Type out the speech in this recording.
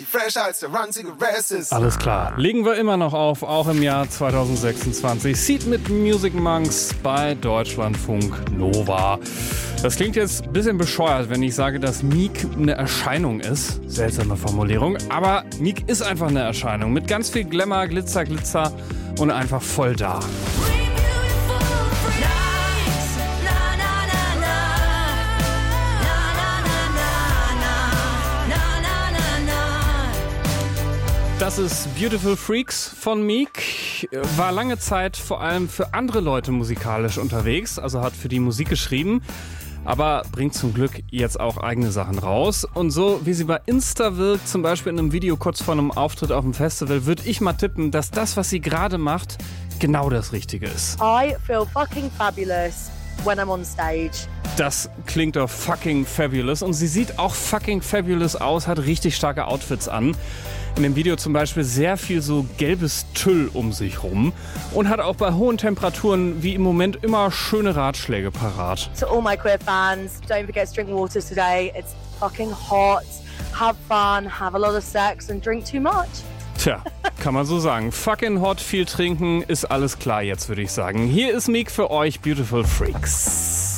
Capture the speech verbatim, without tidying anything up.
fresh als der ranzige Rest ist. Alles klar, legen wir immer noch auf, auch im Jahr zwanzig sechsundzwanzig. Seed mit Music Monks bei Deutschlandfunk Nova. Das klingt jetzt ein bisschen bescheuert, wenn ich sage, dass Meek eine Erscheinung ist. Seltsame Formulierung, aber Meek ist einfach eine Erscheinung mit ganz viel Glamour, Glitzer, Glitzer und einfach voll da. Das ist Beautiful Freaks von Meek, war lange Zeit vor allem für andere Leute musikalisch unterwegs, also hat für die Musik geschrieben, aber bringt zum Glück jetzt auch eigene Sachen raus. Und so wie sie bei Insta wirkt, zum Beispiel in einem Video kurz vor einem Auftritt auf dem Festival, würde ich mal tippen, dass das, was sie gerade macht, genau das Richtige ist. I feel fucking fabulous when I'm on stage. Das klingt doch fucking fabulous und sie sieht auch fucking fabulous aus, hat richtig starke Outfits an. In dem Video zum Beispiel sehr viel so gelbes Tüll um sich rum und hat auch bei hohen Temperaturen wie im Moment immer schöne Ratschläge parat. To all my queer fans, don't forget to drink water today. It's fucking hot. Have fun, have a lot of sex and drink too much. Tja, kann man so sagen. Fucking hot, viel trinken, ist alles klar jetzt, würde ich sagen. Hier ist Meek für euch, Beautiful Freaks.